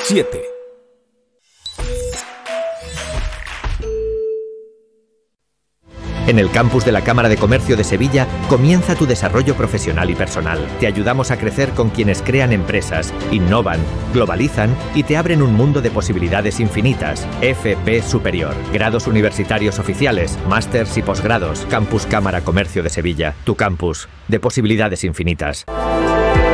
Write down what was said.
7. En el campus de la Cámara de Comercio de Sevilla comienza tu desarrollo profesional y personal. Te ayudamos a crecer con quienes crean empresas, innovan, globalizan y te abren un mundo de posibilidades infinitas. FP Superior. Grados universitarios oficiales, másters y posgrados. Campus Cámara Comercio de Sevilla. Tu campus de posibilidades infinitas.